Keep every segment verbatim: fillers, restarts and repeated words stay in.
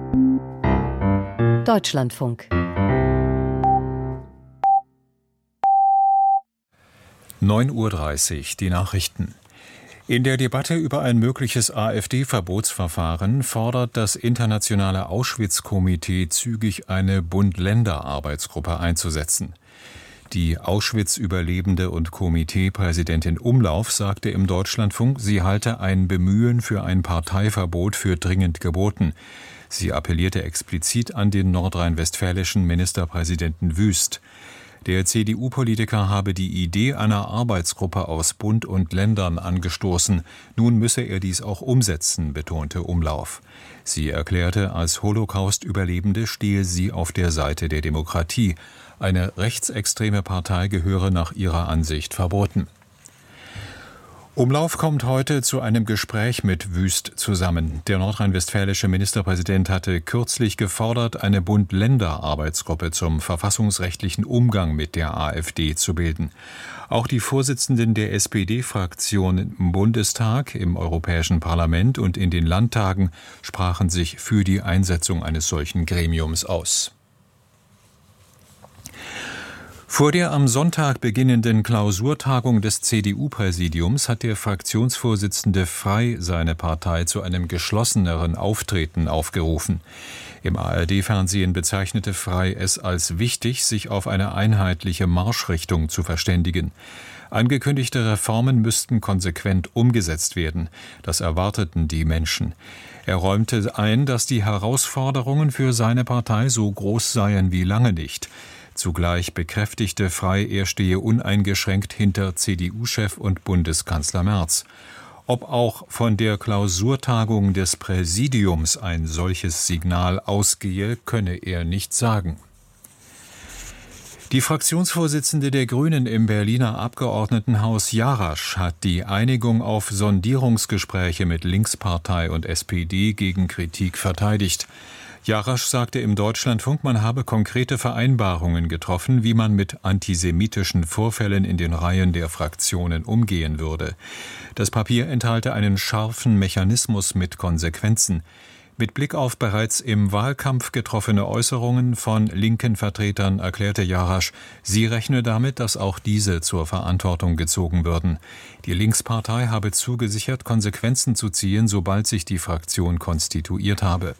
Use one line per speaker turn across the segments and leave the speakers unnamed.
Deutschlandfunk.
neun Uhr dreißig, die Nachrichten. In der Debatte über ein mögliches AfD-Verbotsverfahren fordert das internationale Auschwitz-Komitee zügig eine Bund-Länder-Arbeitsgruppe einzusetzen. Die Auschwitz-Überlebende und Komiteepräsidentin Umlauf sagte im Deutschlandfunk, sie halte ein Bemühen für ein Parteiverbot für dringend geboten. Sie appellierte explizit an den nordrhein-westfälischen Ministerpräsidenten Wüst. Der C D U-Politiker habe die Idee einer Arbeitsgruppe aus Bund und Ländern angestoßen. Nun müsse er dies auch umsetzen, betonte Umlauf. Sie erklärte, als Holocaust-Überlebende stehe sie auf der Seite der Demokratie. Eine rechtsextreme Partei gehöre nach ihrer Ansicht verboten. Umlauf kommt heute zu einem Gespräch mit Wüst zusammen. Der nordrhein-westfälische Ministerpräsident hatte kürzlich gefordert, eine Bund-Länder-Arbeitsgruppe zum verfassungsrechtlichen Umgang mit der AfD zu bilden. Auch die Vorsitzenden der S P D-Fraktion im Bundestag, im Europäischen Parlament und in den Landtagen sprachen sich für die Einsetzung eines solchen Gremiums aus. Vor der am Sonntag beginnenden Klausurtagung des C D U-Präsidiums hat der Fraktionsvorsitzende Frey seine Partei zu einem geschlosseneren Auftreten aufgerufen. Im A R D-Fernsehen bezeichnete Frey es als wichtig, sich auf eine einheitliche Marschrichtung zu verständigen. Angekündigte Reformen müssten konsequent umgesetzt werden. Das erwarteten die Menschen. Er räumte ein, dass die Herausforderungen für seine Partei so groß seien wie lange nicht. Zugleich bekräftigte Frey, er stehe uneingeschränkt hinter C D U-Chef und Bundeskanzler Merz. Ob auch von der Klausurtagung des Präsidiums ein solches Signal ausgehe, könne er nicht sagen. Die Fraktionsvorsitzende der Grünen im Berliner Abgeordnetenhaus Jarasch hat die Einigung auf Sondierungsgespräche mit Linkspartei und S P D gegen Kritik verteidigt. Jarasch sagte im Deutschlandfunk, man habe konkrete Vereinbarungen getroffen, wie man mit antisemitischen Vorfällen in den Reihen der Fraktionen umgehen würde. Das Papier enthalte einen scharfen Mechanismus mit Konsequenzen. Mit Blick auf bereits im Wahlkampf getroffene Äußerungen von linken Vertretern erklärte Jarasch, sie rechne damit, dass auch diese zur Verantwortung gezogen würden. Die Linkspartei habe zugesichert, Konsequenzen zu ziehen, sobald sich die Fraktion konstituiert habe.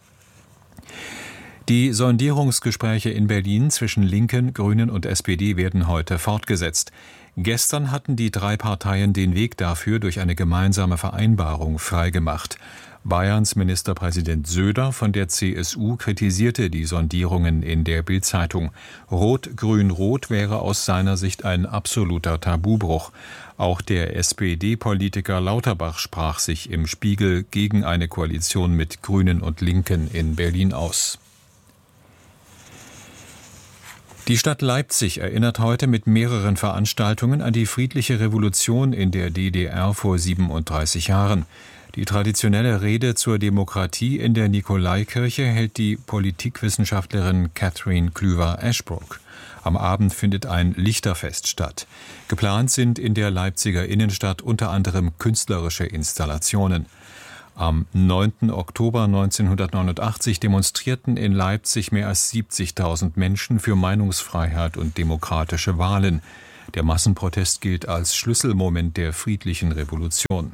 Die Sondierungsgespräche in Berlin zwischen Linken, Grünen und S P D werden heute fortgesetzt. Gestern hatten die drei Parteien den Weg dafür durch eine gemeinsame Vereinbarung freigemacht. Bayerns Ministerpräsident Söder von der C S U kritisierte die Sondierungen in der Bild-Zeitung. Rot-Grün-Rot wäre aus seiner Sicht ein absoluter Tabubruch. Auch der S P D-Politiker Lauterbach sprach sich im Spiegel gegen eine Koalition mit Grünen und Linken in Berlin aus. Die Stadt Leipzig erinnert heute mit mehreren Veranstaltungen an die friedliche Revolution in der D D R vor siebenunddreißig Jahren. Die traditionelle Rede zur Demokratie in der Nikolaikirche hält die Politikwissenschaftlerin Catherine Klüver-Ashbrook. Am Abend findet ein Lichterfest statt. Geplant sind in der Leipziger Innenstadt unter anderem künstlerische Installationen. Am neunten Oktober neunzehnhundertneunundachtzig demonstrierten in Leipzig mehr als siebzigtausend Menschen für Meinungsfreiheit und demokratische Wahlen. Der Massenprotest gilt als Schlüsselmoment der friedlichen Revolution.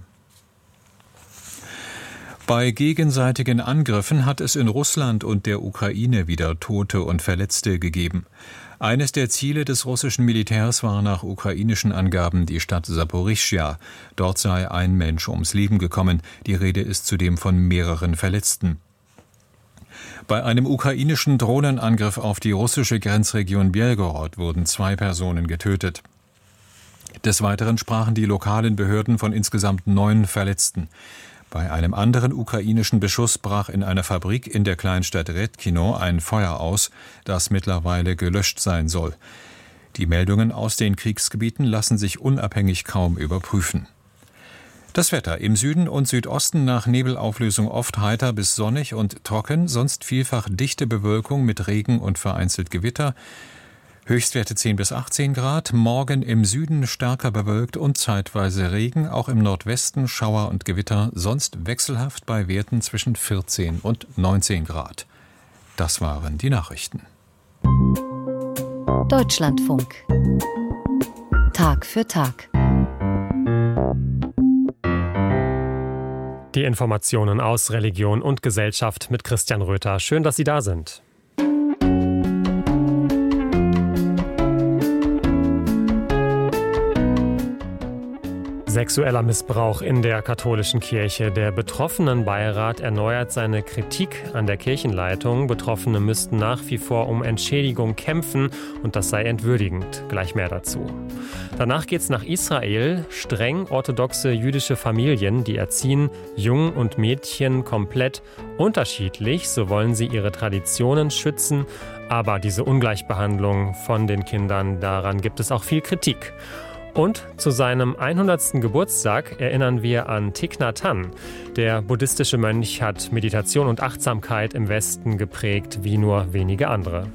Bei gegenseitigen Angriffen hat es in Russland und der Ukraine wieder Tote und Verletzte gegeben. Eines der Ziele des russischen Militärs war nach ukrainischen Angaben die Stadt Saporischschja. Dort sei ein Mensch ums Leben gekommen. Die Rede ist zudem von mehreren Verletzten. Bei einem ukrainischen Drohnenangriff auf die russische Grenzregion Belgorod wurden zwei Personen getötet. Des Weiteren sprachen die lokalen Behörden von insgesamt neun Verletzten. Bei einem anderen ukrainischen Beschuss brach in einer Fabrik in der Kleinstadt Redkino ein Feuer aus, das mittlerweile gelöscht sein soll. Die Meldungen aus den Kriegsgebieten lassen sich unabhängig kaum überprüfen. Das Wetter im Süden und Südosten nach Nebelauflösung oft heiter bis sonnig und trocken, sonst vielfach dichte Bewölkung mit Regen und vereinzelt Gewitter. Höchstwerte zehn bis achtzehn Grad, morgen im Süden stärker bewölkt und zeitweise Regen, auch im Nordwesten Schauer und Gewitter, sonst wechselhaft bei Werten zwischen vierzehn und neunzehn Grad. Das waren die Nachrichten.
Deutschlandfunk. Tag für Tag.
Die Informationen aus Religion und Gesellschaft mit Christian Röther. Schön, dass Sie da sind. Sexueller Missbrauch in der katholischen Kirche. Der Betroffenenbeirat erneuert seine Kritik an der Kirchenleitung. Betroffene müssten nach wie vor um Entschädigung kämpfen und das sei entwürdigend. Gleich mehr dazu. Danach geht's nach Israel. Streng orthodoxe jüdische Familien, die erziehen Jungen und Mädchen komplett unterschiedlich. So wollen sie ihre Traditionen schützen. Aber diese Ungleichbehandlung von den Kindern, daran gibt es auch viel Kritik. Und zu seinem hundertsten Geburtstag erinnern wir an Thich Nhat Hanh. Der buddhistische Mönch hat Meditation und Achtsamkeit im Westen geprägt wie nur wenige andere.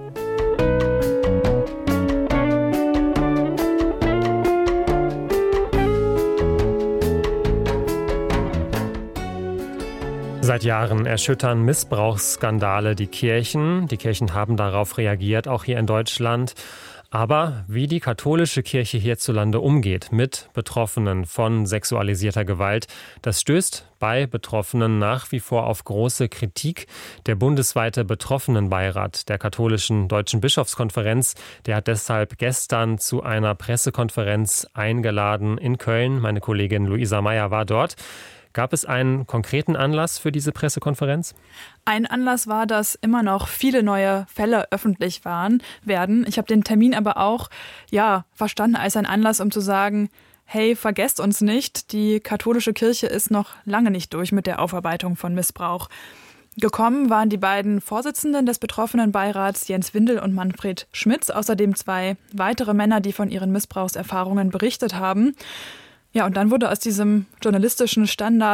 Seit Jahren erschüttern Missbrauchsskandale die Kirchen. Die Kirchen haben darauf reagiert, auch hier in Deutschland. Aber wie die katholische Kirche hierzulande umgeht mit Betroffenen von sexualisierter Gewalt, das stößt bei Betroffenen nach wie vor auf große Kritik. Der bundesweite Betroffenenbeirat der katholischen Deutschen Bischofskonferenz, der hat deshalb gestern zu einer Pressekonferenz eingeladen in Köln. Meine Kollegin Luisa Meyer war dort. Gab es einen konkreten Anlass für diese Pressekonferenz?
Ein Anlass war, dass immer noch viele neue Fälle öffentlich waren, werden. Ich habe den Termin aber auch ja, verstanden als einen Anlass, um zu sagen, hey, vergesst uns nicht, die katholische Kirche ist noch lange nicht durch mit der Aufarbeitung von Missbrauch. Gekommen waren die beiden Vorsitzenden des Betroffenenbeirats, Jens Windel und Manfred Schmitz, außerdem zwei weitere Männer, die von ihren Missbrauchserfahrungen berichtet haben. Ja, und dann wurde aus diesem journalistischen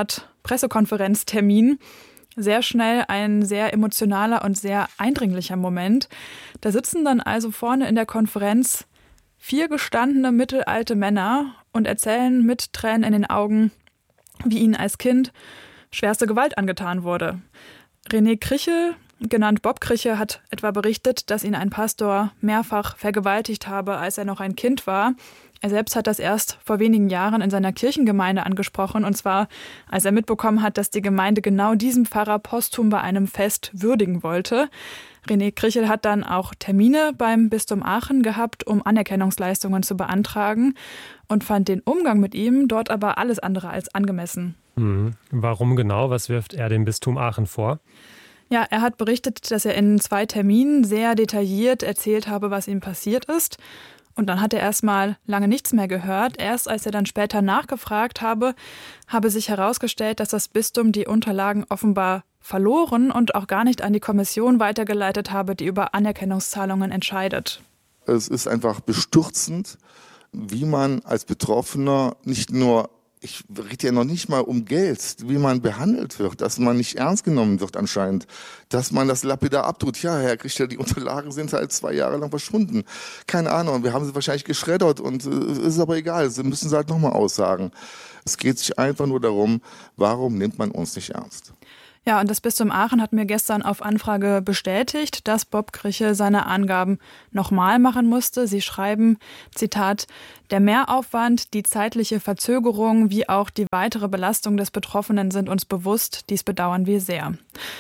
Standard-Pressekonferenztermin sehr schnell ein sehr emotionaler und sehr eindringlicher Moment. Da sitzen dann also vorne in der Konferenz vier gestandene mittelalte Männer und erzählen mit Tränen in den Augen, wie ihnen als Kind schwerste Gewalt angetan wurde. René Krichel, genannt Bob Krichel, hat etwa berichtet, dass ihn ein Pastor mehrfach vergewaltigt habe, als er noch ein Kind war. Er selbst hat das erst vor wenigen Jahren in seiner Kirchengemeinde angesprochen, und zwar, als er mitbekommen hat, dass die Gemeinde genau diesen Pfarrer posthum bei einem Fest würdigen wollte. René Krichel hat dann auch Termine beim Bistum Aachen gehabt, um Anerkennungsleistungen zu beantragen, und fand den Umgang mit ihm dort aber alles andere als angemessen.
Hm. Warum genau? Was wirft er dem Bistum Aachen vor?
Ja, er hat berichtet, dass er in zwei Terminen sehr detailliert erzählt habe, was ihm passiert ist. Und dann hat er erstmal lange nichts mehr gehört. Erst als er dann später nachgefragt habe, habe sich herausgestellt, dass das Bistum die Unterlagen offenbar verloren und auch gar nicht an die Kommission weitergeleitet habe, die über Anerkennungszahlungen entscheidet.
Es ist einfach bestürzend, wie man als Betroffener nicht nur, ich rede ja noch nicht mal um Geld, wie man behandelt wird, dass man nicht ernst genommen wird anscheinend, dass man das lapidar abtut. Ja, Herr Krichter, die Unterlagen sind halt zwei Jahre lang verschwunden. Keine Ahnung, wir haben sie wahrscheinlich geschreddert und es äh, ist aber egal, sie müssen sie halt nochmal aussagen. Es geht sich einfach nur darum, warum nimmt man uns nicht ernst?
Ja, und das Bistum Aachen hat mir gestern auf Anfrage bestätigt, dass Bob Krichel seine Angaben nochmal machen musste. Sie schreiben, Zitat, der Mehraufwand, die zeitliche Verzögerung wie auch die weitere Belastung des Betroffenen sind uns bewusst. Dies bedauern wir sehr.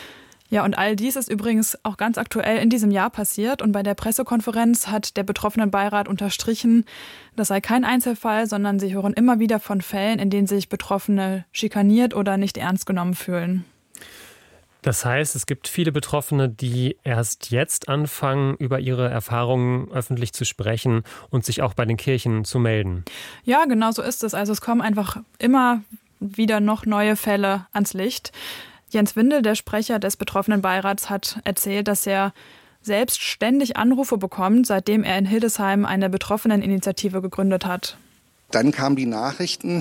Ja, und all dies ist übrigens auch ganz aktuell in diesem Jahr passiert. Und bei der Pressekonferenz hat der Betroffenenbeirat unterstrichen, das sei kein Einzelfall, sondern sie hören immer wieder von Fällen, in denen sich Betroffene schikaniert oder nicht ernst genommen fühlen.
Das heißt, es gibt viele Betroffene, die erst jetzt anfangen, über ihre Erfahrungen öffentlich zu sprechen und sich auch bei den Kirchen zu melden.
Ja, genau so ist es. Also es kommen einfach immer wieder noch neue Fälle ans Licht. Jens Windel, der Sprecher des Betroffenenbeirats, hat erzählt, dass er selbst ständig Anrufe bekommt, seitdem er in Hildesheim eine Betroffeneninitiative gegründet hat.
Dann kamen die Nachrichten,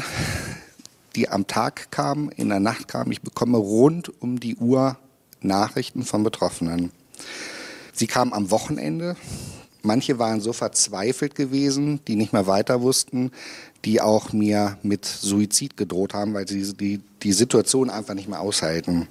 die am Tag kamen, in der Nacht kamen. Ich bekomme rund um die Uhr Nachrichten von Betroffenen. Sie kamen am Wochenende, Manche waren so verzweifelt gewesen, die nicht mehr weiter wussten, die auch mir mit Suizid gedroht haben, weil sie die, die Situation einfach nicht mehr aushalten.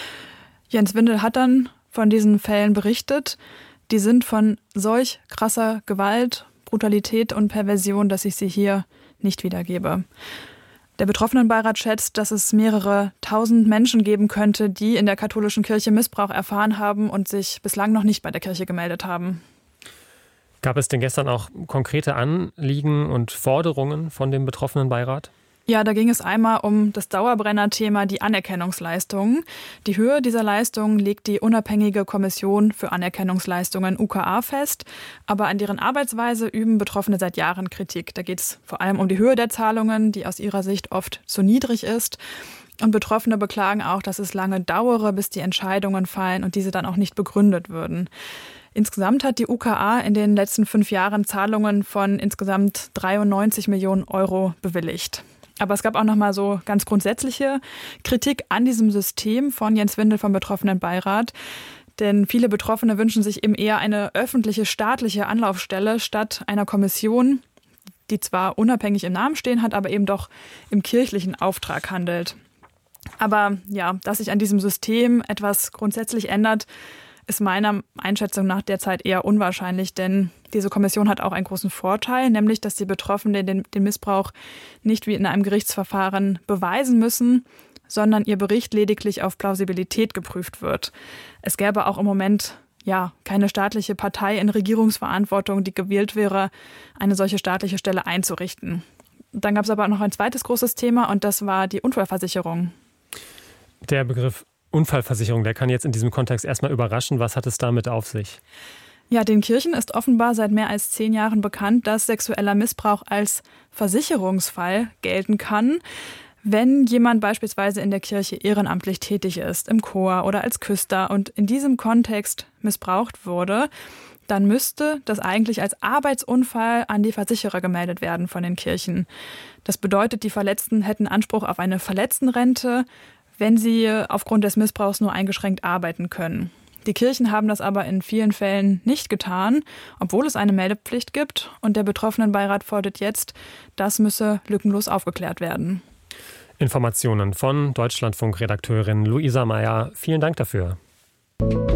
Jens Windel hat dann von diesen Fällen berichtet. Die sind von solch krasser Gewalt, Brutalität und Perversion, dass ich sie hier nicht wiedergebe. Der Betroffenenbeirat schätzt, dass es mehrere tausend Menschen geben könnte, die in der katholischen Kirche Missbrauch erfahren haben und sich bislang noch nicht bei der Kirche gemeldet haben.
Gab es denn gestern auch konkrete Anliegen und Forderungen von dem Betroffenenbeirat?
Ja, da ging es einmal um das Dauerbrenner-Thema, die Anerkennungsleistungen. Die Höhe dieser Leistungen legt die unabhängige Kommission für Anerkennungsleistungen U K A fest. Aber an deren Arbeitsweise üben Betroffene seit Jahren Kritik. Da geht es vor allem um die Höhe der Zahlungen, die aus ihrer Sicht oft zu niedrig ist. Und Betroffene beklagen auch, dass es lange dauere, bis die Entscheidungen fallen und diese dann auch nicht begründet würden. Insgesamt hat die U K A in den letzten fünf Jahren Zahlungen von insgesamt dreiundneunzig Millionen Euro bewilligt. Aber es gab auch noch mal so ganz grundsätzliche Kritik an diesem System von Jens Windel vom Betroffenenbeirat. Denn viele Betroffene wünschen sich eben eher eine öffentliche staatliche Anlaufstelle statt einer Kommission, die zwar unabhängig im Namen stehen hat, aber eben doch im kirchlichen Auftrag handelt. Aber ja, dass sich an diesem System etwas grundsätzlich ändert, ist meiner Einschätzung nach derzeit eher unwahrscheinlich, denn diese Kommission hat auch einen großen Vorteil, nämlich dass die Betroffenen den, den Missbrauch nicht wie in einem Gerichtsverfahren beweisen müssen, sondern ihr Bericht lediglich auf Plausibilität geprüft wird. Es gäbe auch im Moment ja keine staatliche Partei in Regierungsverantwortung, die gewählt wäre, eine solche staatliche Stelle einzurichten. Dann gab es aber noch ein zweites großes Thema und das war die Unfallversicherung.
Der Begriff Unfallversicherung, der kann jetzt in diesem Kontext erstmal überraschen. Was hat es damit auf sich?
Ja, den Kirchen ist offenbar seit mehr als zehn Jahren bekannt, dass sexueller Missbrauch als Versicherungsfall gelten kann, wenn jemand beispielsweise in der Kirche ehrenamtlich tätig ist, im Chor oder als Küster und in diesem Kontext missbraucht wurde, dann müsste das eigentlich als Arbeitsunfall an die Versicherer gemeldet werden von den Kirchen. Das bedeutet, die Verletzten hätten Anspruch auf eine Verletztenrente, wenn sie aufgrund des Missbrauchs nur eingeschränkt arbeiten können. Die Kirchen haben das aber in vielen Fällen nicht getan, obwohl es eine Meldepflicht gibt. Und der Betroffenenbeirat fordert jetzt, das müsse lückenlos aufgeklärt werden.
Informationen von Deutschlandfunk-Redakteurin Luisa Meyer. Vielen Dank dafür.